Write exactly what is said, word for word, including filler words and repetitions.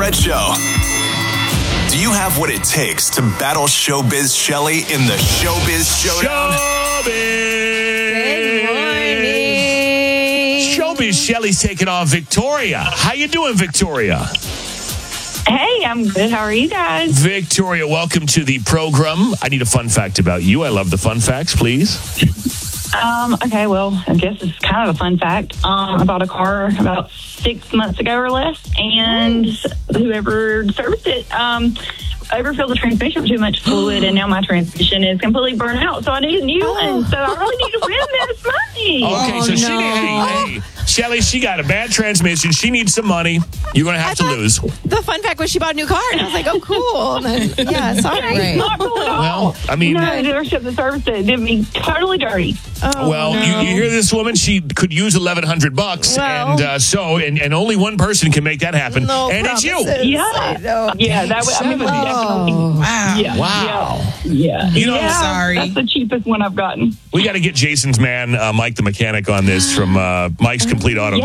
Bachelorette Show. Do you have what it takes to battle Showbiz Shelly in the Showbiz Showdown? Showbiz! Good morning. Showbiz Shelly's taking on Victoria. How you doing, Victoria? Hey, I'm good. How are you guys? Victoria, welcome to the program. I need a fun fact about you. I love the fun facts, please. Um, okay, well, I guess it's kind of a fun fact. Um, I bought a car about six months ago or less, and whoever serviced it um, overfilled the transmission with too much fluid, and now my transmission is completely burnt out, so I need a new one. So I really need to win this money. Okay, so Oh, she no. need, hey, hey, Shelly, she got a bad transmission. She needs some money. You're going to have I to thought lose. The fun fact was she bought a new car, and I was like, oh, cool. And then, yeah, sorry. It's not cool at all. Well, I mean- no, the dealership that serviced it did me totally dirty. Oh, Well, no. you, you hear this woman? She could use eleven hundred bucks, Well- and uh, so and, and only one person can make that happen, No and it's you. promises. Yeah, I know. yeah, that would. I mean, definitely. Wow. Yeah, Wow. yeah, You know, yeah, sorry. That's the cheapest one I've gotten. We got to get Jason's man, uh, Mike the mechanic, on this from uh, Mike's Complete Auto.